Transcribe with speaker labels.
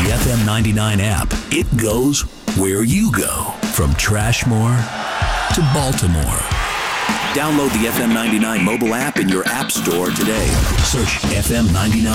Speaker 1: the FM 99 app. It goes where you go. From Trashmore to Baltimore. Download the FM 99 mobile app in your app store today. Search FM 99.